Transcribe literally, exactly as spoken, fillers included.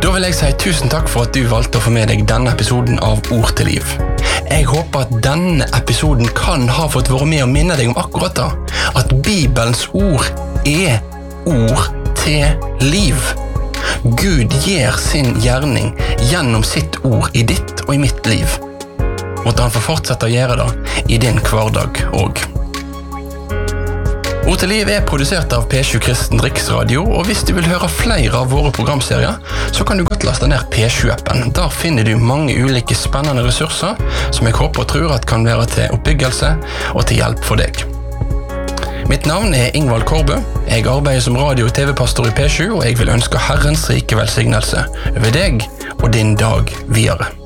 Da vil jeg si tusen takk for at du valgte å få med deg denne episoden av Ord til liv. Jeg håper at denne episoden kan ha fått være med å minne deg om akkurat det, at Bibelens ord er ord til liv. Gud gir sin gjerning gjennom sitt ord i ditt og i mitt liv, og at han får fortsette å gjøre det i din hverdag også. Ord til liv er produsert av P sju Kristen Riksradio, og hvis du vil høre flere av våre programserier, så kan du godt laste ned P sju-appen. Der finner du mange ulike spennende ressurser, som jeg håper og tror at kan være til oppbyggelse og til hjelp for deg. Mitt navn er Ingvald Korbø. Jeg arbeider som radio- og tv-pastor i P sju, og jeg vil ønske Herrens rike velsignelse over deg og din dag videre.